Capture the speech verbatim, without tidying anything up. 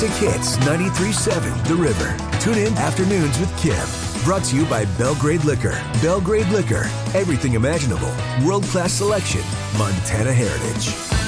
Hits ninety-three point seven The River. Tune in Afternoons with Kim. Brought to you by Belgrade Liquor. Belgrade Liquor. Everything imaginable. World-class selection. Montana heritage.